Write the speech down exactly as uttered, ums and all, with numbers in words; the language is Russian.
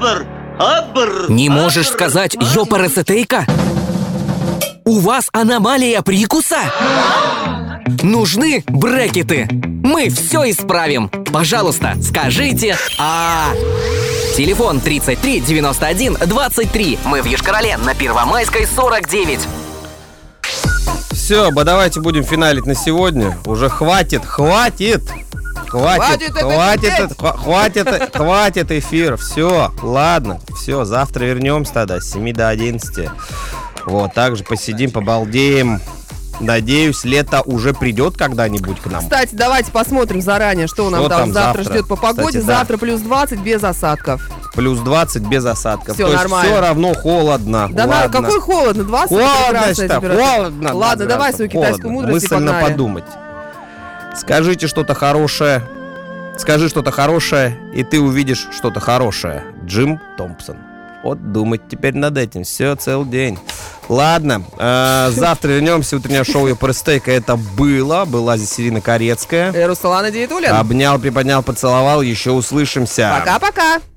Абр, абр. Не можешь сказать ёпарасетейка? У вас аномалия прикуса? Нужны брекеты. Мы все исправим. Пожалуйста, скажите «А». Телефон тридцать три девяносто один двадцать три. Мы в Йошкар-Оле на Первомайской сорок девять. Все, давайте будем финалить на сегодня. Уже хватит, хватит. Хватит, хватит, хватит, хватит, хватит, хватит эфир. Все, ладно, все, завтра вернемся тогда с семи до одиннадцати. Вот, также посидим, побалдеем. Надеюсь, лето уже придет когда-нибудь к нам. Кстати, давайте посмотрим заранее, что, что нам там завтра, завтра ждет по погоде. Кстати, завтра да. плюс двадцать без осадков. Плюс двадцать без осадков. Все То нормально. Есть все равно холодно. Да на, какой холодно? двадцать градусов. Холодно. Ладно, давай свою китайскую мудрость и погнали. Мысленно подумать. Скажите что-то хорошее. Скажи что-то хорошее, и ты увидишь что-то хорошее. Джим Томпсон. Вот думать теперь над этим. Все, целый день. Ладно, э, завтра вернемся. Утреннее шоу Ёпарасетейка. Это было. Была здесь Ирина Корецкая. И Руслан Идеятуллин. Обнял, приподнял, поцеловал. Еще услышимся. Пока-пока.